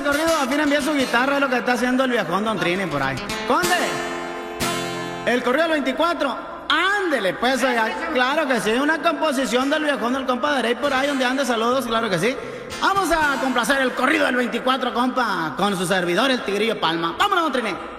corrido, afinen bien su guitarra, es lo que está haciendo el viejón Don Trini por ahí. Conde, el corrido del 24, ándele, pues, oiga, claro que sí, una composición del viejón del compa de Rey por ahí donde ande, saludos, claro que sí. Vamos a complacer el corrido del 24, compa, con su servidor, el Tigrillo Palma. Vámonos, Don Trini.